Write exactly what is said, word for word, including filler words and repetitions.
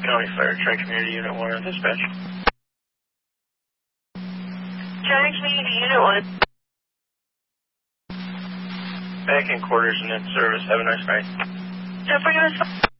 County Fire Tri-Community Unit one on dispatch. Tri-Community Unit one. Back in quarters and in service. Have a nice night. ten four U S